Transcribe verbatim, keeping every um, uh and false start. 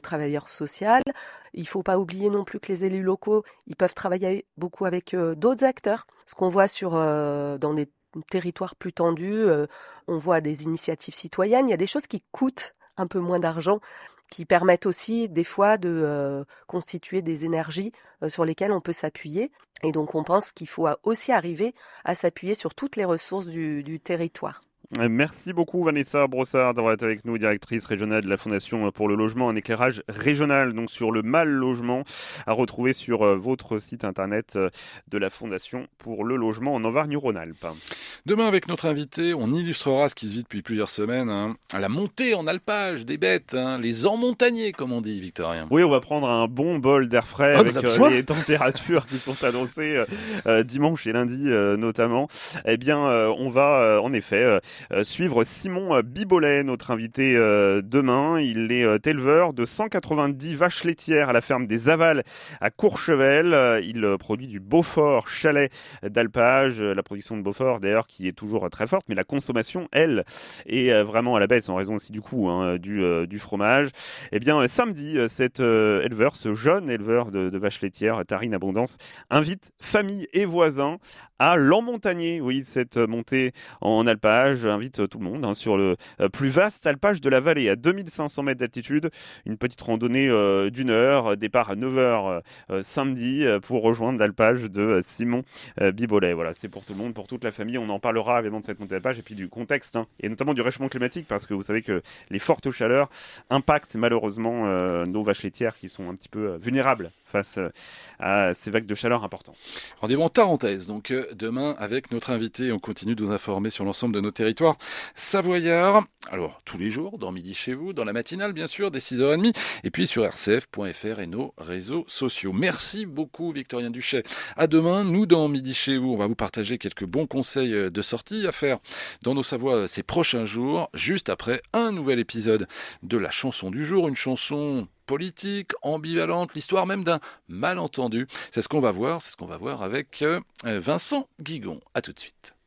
travailleur social. Il ne faut pas oublier non plus que les élus locaux, ils peuvent travailler beaucoup avec euh, d'autres acteurs. Ce qu'on voit sur euh, dans des territoires plus tendus, euh, on voit des initiatives citoyennes. Il y a des choses qui coûtent un peu moins d'argent, qui permettent aussi des fois de euh, constituer des énergies euh, sur lesquelles on peut s'appuyer. Et donc on pense qu'il faut aussi arriver à s'appuyer sur toutes les ressources du, du territoire. Merci beaucoup Vanessa Brossard d'avoir été avec nous, directrice régionale de la Fondation pour le logement, un éclairage régional donc sur le mal logement à retrouver sur votre site internet de la Fondation pour le logement en Auvergne-Rhône-Alpes. Demain avec notre invité, on illustrera ce qui se vit depuis plusieurs semaines, hein, à la montée en alpage des bêtes, hein, les emmontagnés comme on dit, Victorien. Oui, on va prendre un bon bol d'air frais ah, avec euh, les températures qui sont annoncées euh, dimanche et lundi euh, notamment. Eh bien, euh, on va euh, en effet euh, Euh, suivre Simon Bibolet, notre invité euh, demain. Il est euh, éleveur de cent quatre-vingt-dix vaches laitières à la ferme des Avals à Courchevel. Euh, il euh, produit du Beaufort chalet d'alpage. La production de Beaufort d'ailleurs qui est toujours euh, très forte, mais la consommation, elle, est euh, vraiment à la baisse en raison aussi du coût hein, du, euh, du fromage. Eh bien, euh, samedi, euh, cet euh, éleveur, ce jeune éleveur de, de vaches laitières, Tarine Abondance, invite famille et voisins à l'emmontagner. Oui, cette montée en alpage invite tout le monde hein, sur le plus vaste alpage de la vallée à deux mille cinq cents mètres d'altitude. Une petite randonnée euh, d'une heure, départ à neuf heures euh, samedi euh, pour rejoindre l'alpage de euh, Simon euh, Bibolet. Voilà, c'est pour tout le monde, pour toute la famille. On en parlera évidemment de cette montée d'alpage et puis du contexte hein, et notamment du réchauffement climatique parce que vous savez que les fortes chaleurs impactent malheureusement euh, nos vaches laitières qui sont un petit peu euh, vulnérables face euh, à ces vagues de chaleur importantes. Rendez-vous en Tarentaise, donc euh, demain avec notre invité. On continue de vous informer sur l'ensemble de nos territoires savoyards. Alors, tous les jours, dans Midi chez vous, dans la matinale, bien sûr, dès six heures trente, et puis sur r c f point f r et nos réseaux sociaux. Merci beaucoup, Victorien Duchet. À demain, nous, dans Midi chez vous, on va vous partager quelques bons conseils de sortie à faire dans nos Savoies ces prochains jours, juste après un nouvel épisode de la chanson du jour, une chanson politique, ambivalente, l'histoire même d'un malentendu. C'est ce qu'on va voir, c'est ce qu'on va voir avec Vincent Guigon. À tout de suite.